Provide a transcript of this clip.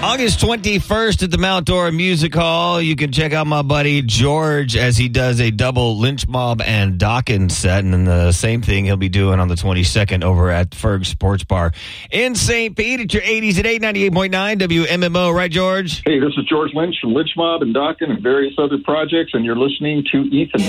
August 21st at the Mount Dora Music Hall. You can check out my buddy George as he does a double Lynch Mob and Dawkins set. And then the same thing he'll be doing on the 22nd over at Ferg's Sports Bar in St. Pete. It's your 80s at 898.9 WMMO. Right, George? Hey, this is George Lynch from Lynch Mob and Dawkins and various other projects, and you're listening to Ethan.